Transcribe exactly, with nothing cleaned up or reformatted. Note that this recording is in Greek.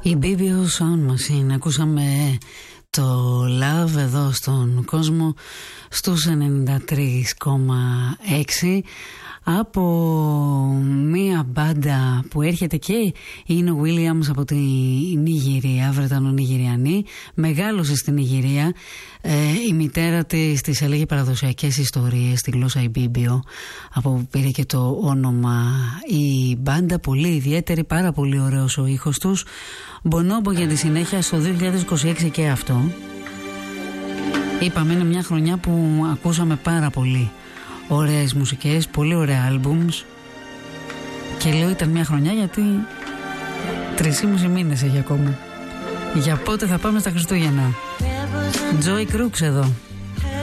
Η μπι μπι ο Sound Machine. Ακούσαμε το Love εδώ στον κόσμο στους ενενήντα τρία κόμμα έξι από μία μπάντα που έρχεται και είναι ο Williams από τη Νιγηρία, Βρετανο-Νιγηριανή, μεγάλωσε στην Νιγηρία. Ε, η μητέρα της της έλεγε παραδοσιακές ιστορίες στη γλώσσα Ιμπίμπιο, από που πήρε και το όνομα η μπάντα, πολύ ιδιαίτερη, πάρα πολύ ωραίος ο ήχος τους. Μπονόμπο για τη συνέχεια στο δύο χιλιάδες είκοσι έξι και αυτό. Είπαμε είναι μια χρονιά που ακούσαμε πάρα πολύ ωραίες μουσικές, πολύ ωραία άλμπουμς. Και λέω ήταν μια χρονιά γιατί τρεισήμισι μήνες έχει ακόμα. Για πότε θα πάμε στα Χριστούγεννα. Joy Crooks εδώ.